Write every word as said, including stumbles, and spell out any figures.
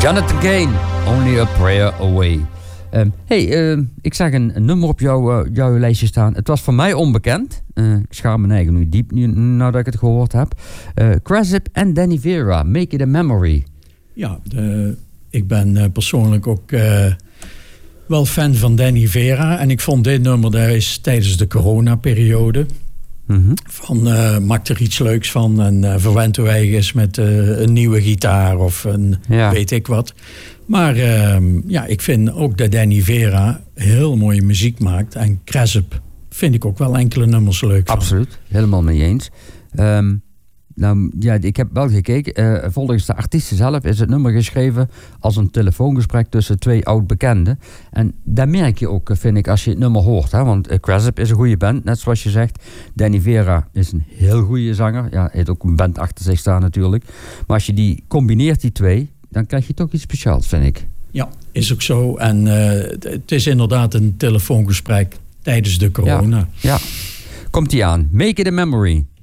Jonathan Cain, Only a Prayer Away. Um, hey, uh, ik zag een, een nummer op jouw, uh, jouw lijstje staan. Het was voor mij onbekend. Uh, ik schaam me eigen nu diep, nu, nadat ik het gehoord heb. Uh, Krasip en Danny Vera, Make It a Memory. Ja, de, ik ben uh, persoonlijk ook uh, wel fan van Danny Vera. En ik vond dit nummer, daar is tijdens de coronaperiode... Mm-hmm. Van uh, maak er iets leuks van en uh, verwend hoe eigen is met uh, een nieuwe gitaar of een ja. weet ik wat. Maar uh, ja, ik vind ook dat Danny Vera heel mooie muziek maakt. En Krasip vind ik ook wel enkele nummers leuk van. Absoluut, helemaal mee eens. Um, nou, ja, ik heb wel gekeken. Uh, volgens de artiesten zelf is het nummer geschreven als een telefoongesprek tussen twee oud-bekenden. En daar merk je ook, vind ik, als je het nummer hoort. Hè? Want uh, Krasip is een goede band, net zoals je zegt. Danny Vera is een heel goede zanger. Ja, hij heeft ook een band achter zich staan natuurlijk. Maar als je die combineert, die twee, dan krijg je toch iets speciaals, vind ik. Ja, is ook zo. En uh, het is inderdaad een telefoongesprek tijdens de corona. Ja, ja. Komt-ie aan. Make It a Memory.